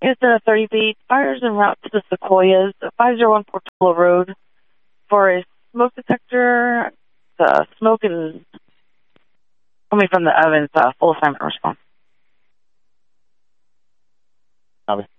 Houston at 30 feet. Fires en route to the Sequoias, 501 Portola Road for a smoke detector. The smoke is coming from the ovens. Full assignment response. Copy.